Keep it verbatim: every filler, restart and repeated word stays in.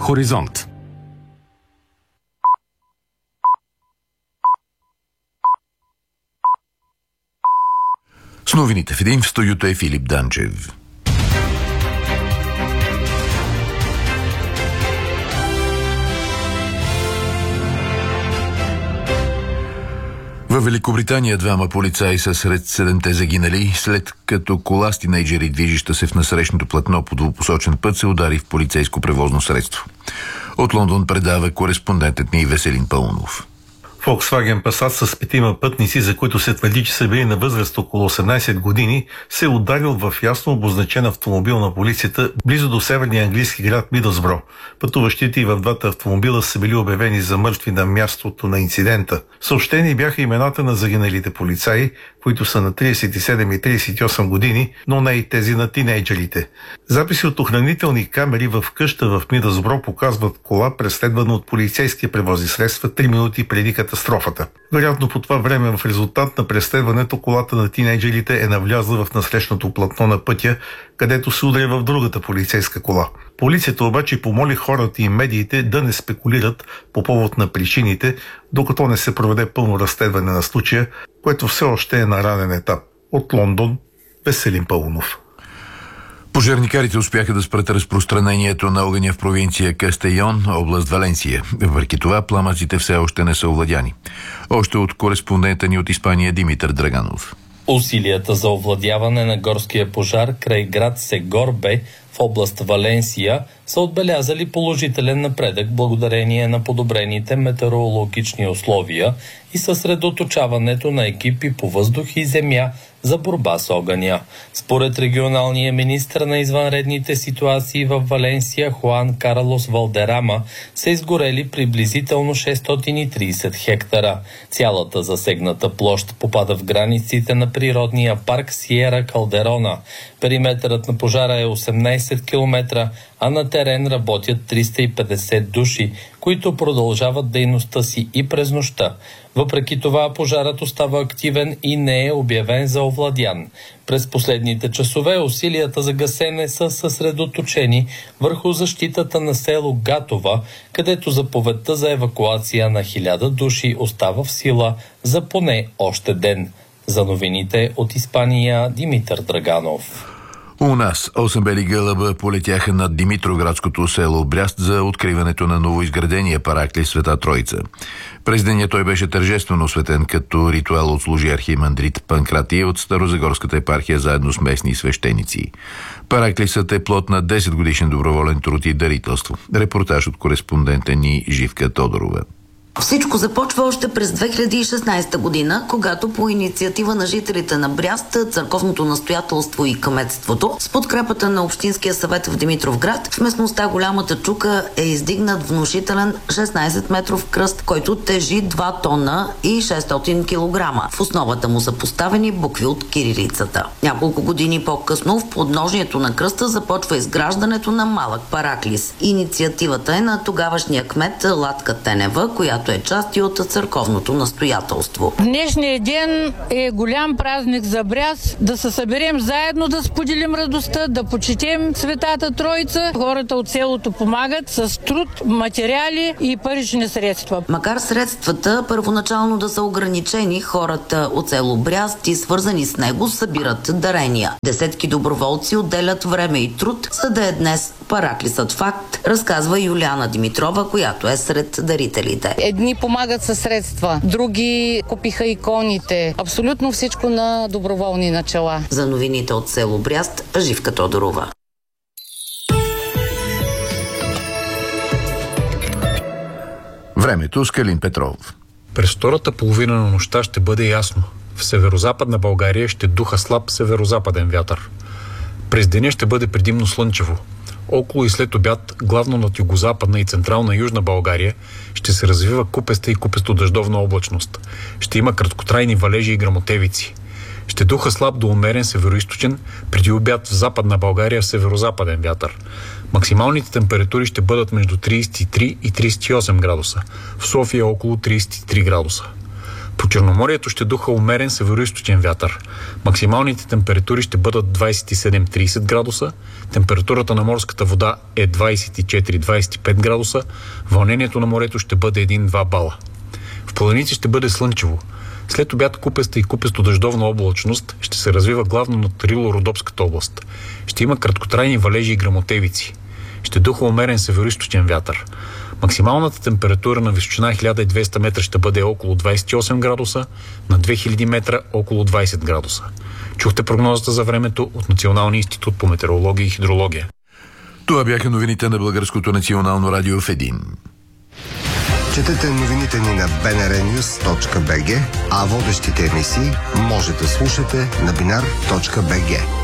Хоризонт. С новините в един, в студиото е Филип Данчев. Във Великобритания двама полицаи са сред седемте загинали, след като кола с тинейджери, движеща се в насрещното платно по двупосочен път, се удари в полицейско превозно средство. От Лондон предава кореспондентът ни Веселин Паунов. Volkswagen Passat с петима пътници, за които се твърди, че са били на възраст около осемнайсет години, се е ударил в ясно обозначен автомобил на полицията близо до северния английски град Мидълсбро. Пътуващите и в двата автомобила са били обявени за мъртви на мястото на инцидента. Съобщени бяха имената на загиналите полицаи, които са на трийсет и седем и трийсет и осем години, но не и тези на тинейджерите. Записи от охранителни камери в къща в Мидълсбро показват кола, преследвана от полицейски превозни средства три минути преди катастрофата. Вероятно по това време в резултат на преследването колата на тинейджерите е навлязла в насрещното платно на пътя, където се удря в другата полицейска кола. Полицията обаче помоли хората и медиите да не спекулират по повод на причините, докато не се проведе пълно разследване на случая, което все още е на ранен етап. От Лондон, Веселин Паунов. Пожарникарите успяха да спрат разпространението на огъня в провинция Кастейон, област Валенсия. Въпреки това, пламъците все още не са овладяни. Още от кореспондента ни от Испания Димитър Драганов. Усилията за овладяване на горския пожар край град Сегорбе в област Валенсия са отбелязали положителен напредък благодарение на подобрените метеорологични условия и съсредоточаването на екипи по въздух и земя за борба с огъня. Според регионалния министър на извънредните ситуации в Валенсия Хуан Карлос Валдерама са изгорели приблизително шестстотин и трийсет хектара. Цялата засегната площ попада в границите на природния парк Сиера Калдерона. Периметърът на пожара е осемнайсет километра, а на терен работят триста и петдесет души, които продължават дейността си и през нощта. Въпреки това, пожарът остава активен и не е обявен за овладян. През последните часове усилията за гасене са съсредоточени върху защитата на село Гатова, където заповедта за евакуация на хиляда души остава в сила за поне още ден. За новините от Испания Димитър Драганов. У нас осем бели гълъба полетяха над Димитроградското село Бряст за откриването на новоизградения параклис Света Троица. През деня той беше тържествено осветен, като ритуал отслужи архимандрит Панкратий от Старозагорската епархия заедно с местни свещеници. Параклисът е плод на десет годишен доброволен труд и дарителство. Репортаж от кореспондента ни Живка Тодорова. Всичко започва още през две хиляди и шестнайсета година, когато по инициатива на жителите на Бряст, църковното настоятелство и кметството, с подкрепата на Общинския съвет в Димитровград, в местността Голямата чука е издигнат внушителен шестнайсет метров кръст, който тежи два тона и шестстотин килограма. В основата му са поставени букви от кирилицата. Няколко години по-късно в подножието на кръста започва изграждането на малък параклис. Инициативата е на тогавашния кмет Латка Тенева, която е част и от църковното настоятелство. Днешният ден е голям празник за Бряст, да се съберем заедно, да споделим радостта, да почетем Светата Троица. Хората от селото помагат с труд, материали и парични средства. Макар средствата първоначално да са ограничени, хората от село Бряст и свързани с него събират дарения. Десетки доброволци отделят време и труд, за да е днес параклисът факт, разказва Юлиана Димитрова, която е сред дарителите. Едни помагат със средства, други купиха иконите. Абсолютно всичко на доброволни начала. За новините от село Бряст, Живка Тодорова. Времето с Калин Петров. През втората половина на нощта ще бъде ясно. В северозападна България ще духа слаб северозападен вятър. През деня ще бъде предимно слънчево. Около и след обяд, главно над югозападна и централна южна България, ще се развива купеста и купесто-дъждовна облачност. Ще има краткотрайни валежи и гръмотевици. Ще духа слаб до умерен североизточен, преди обяд в западна България в северозападен вятър. Максималните температури ще бъдат между трийсет и три и трийсет и осем градуса. В София около трийсет и три градуса. По Черноморието ще духа умерен североизточен вятър. Максималните температури ще бъдат двадесет и седем до тридесет градуса, температурата на морската вода е двадесет и четири до двадесет и пет градуса, вълнението на морето ще бъде един до два бала. В планините ще бъде слънчево. След обяд купеста и купесто-дъждовна облачност ще се развива главно над Рило-Родопската област. Ще има краткотрайни валежи и гръмотевици. Ще духа умерен североизточен вятър. Максималната температура на височина хиляда и двеста метра ще бъде около двадесет и осем градуса, на две хиляди метра около двадесет градуса. Чухте прогнозата за времето от Националния институт по метеорология и хидрология. Това бяха новините на Българското национално радио в един. Четете новините ни на би ен ар нюс точка би джи, а водещите емисии може да слушате на бинар точка би джи.